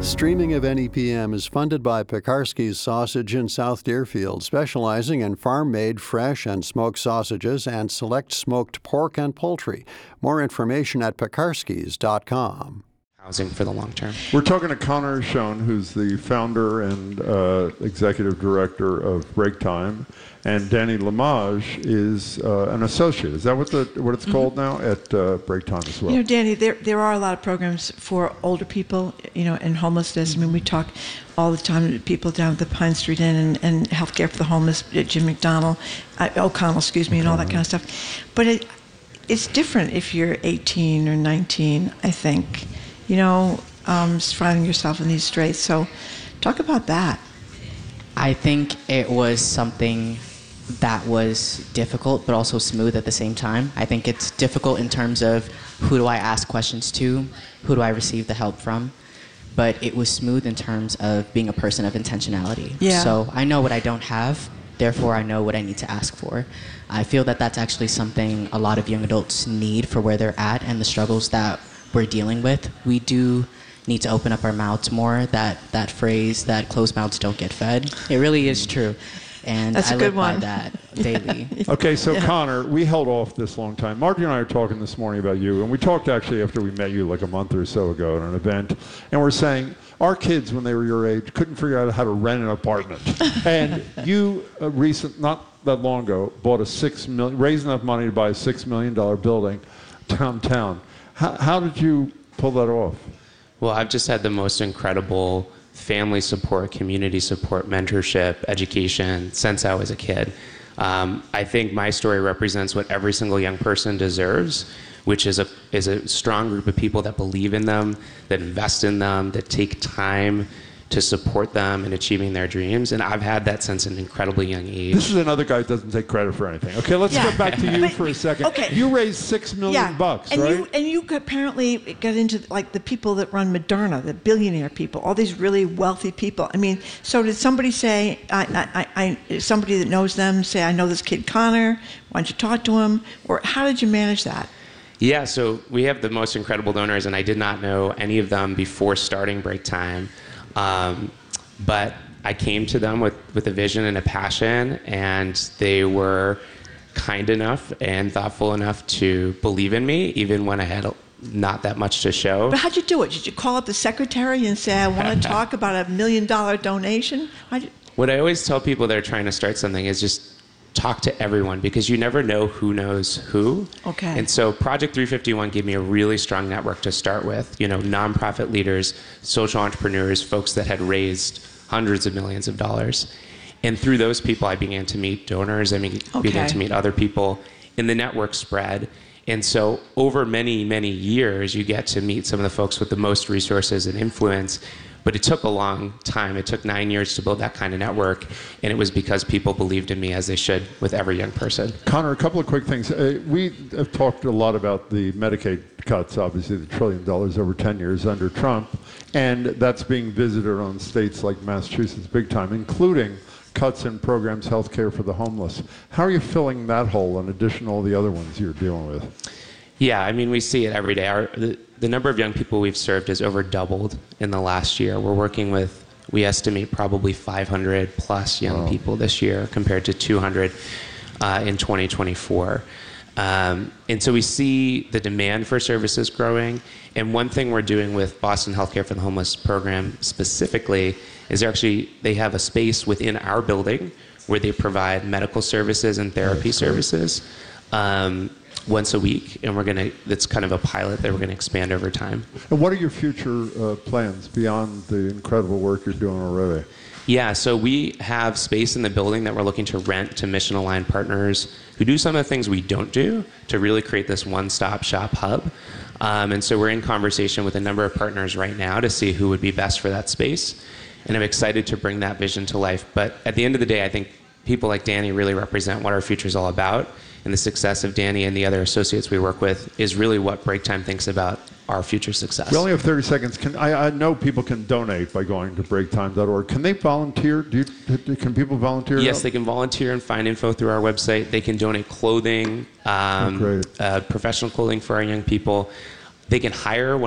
Streaming of NEPM is funded by Pekarsky's Sausage in South Deerfield, specializing in farm-made fresh and smoked sausages and select smoked pork and poultry. More information at pekarskys.com. Housing for the long term. We're talking to Connor Schoen, who's the founder and executive director of Break Time, and Danny Lamage is an associate. Is that what it's called now at Break Time as well? You know, Danny, there are a lot of programs for older people, you know, and homelessness. I mean, we talk all the time to people down at the Pine Street Inn and healthcare for the homeless, Jim O'Connell, and all that kind of stuff. But it's different if you're 18 or 19, I think. You know, just finding yourself in these straits. So talk about that. I think it was something that was difficult, but also smooth at the same time. I think it's difficult in terms of who do I ask questions to, who do I receive the help from, but it was smooth in terms of being a person of intentionality. Yeah. So I know what I don't have, therefore I know what I need to ask for. I feel that that's actually something a lot of young adults need for where they're at and the struggles that we're dealing with. We do need to open up our mouths more. That phrase, that closed mouths don't get fed, it really is true. And that's I a good live by one. that daily. Okay, so Connor, we held off this long time. Margie and I are talking this morning about you, and we talked actually after we met you like a month or so ago at an event, and we're saying our kids when they were your age couldn't figure out how to rent an apartment. And you, not that long ago, bought raised enough money to buy a $6 million building downtown. How did you pull that off? Well, I've just had the most incredible family support, community support, mentorship, education since I was a kid. I think my story represents what every single young person deserves, which is a strong group of people that believe in them, that invest in them, that take time to support them in achieving their dreams. And I've had that since an incredibly young age. This is another guy who doesn't take credit for anything. Okay, let's get back to you for a second. Okay. You raised $6 million bucks, and right? You apparently got into like the people that run Moderna, the billionaire people, all these really wealthy people. I mean, so did somebody say, somebody that knows them say, I know this kid Connor, why don't you talk to him? Or how did you manage that? Yeah, so we have the most incredible donors, and I did not know any of them before starting Break Time. But I came to them with a vision and a passion, and they were kind enough and thoughtful enough to believe in me, even when I had not that much to show. But how'd you do it? Did you call up the secretary and say, I want to talk about a $1 million donation? What I always tell people that are trying to start something is just talk to everyone, because you never know who knows who. Okay. And so Project 351 gave me a really strong network to start with. You know, nonprofit leaders, social entrepreneurs, folks that had raised hundreds of millions of dollars. And through those people, I began to meet donors. I began to meet other people, and the network spread. And so over many, many years, you get to meet some of the folks with the most resources and influence. But it took a long time. It took 9 years to build that kind of network, and it was because people believed in me, as they should with every young person. Connor, a couple of quick things. We have talked a lot about the Medicaid cuts, obviously the $1 trillion over 10 years under Trump, and that's being visited on states like Massachusetts big time, including cuts in programs, health care for the homeless. How are you filling that hole in addition to all the other ones you're dealing with? Yeah, I mean, we see it every day. The number of young people we've served has over doubled in the last year. We're working with, we estimate, probably 500 plus young people this year compared to 200 in 2024. And so we see the demand for services growing. And one thing we're doing with Boston Healthcare for the Homeless program specifically is they have a space within our building where they provide medical services and therapy services. Once a week, and that's kind of a pilot that we're going to expand over time. And what are your future plans beyond the incredible work you're doing already? Yeah, so we have space in the building that we're looking to rent to mission-aligned partners who do some of the things we don't do to really create this one-stop shop hub. And so we're in conversation with a number of partners right now to see who would be best for that space. And I'm excited to bring that vision to life. But at the end of the day, I think people like Danny really represent what our future is all about. And the success of Danny and the other associates we work with is really what Break Time thinks about our future success. We only have 30 seconds. I know people can donate by going to breaktime.org. Can they volunteer? Can people volunteer? Yes, they can volunteer and find info through our website. They can donate clothing, professional clothing for our young people. They can hire one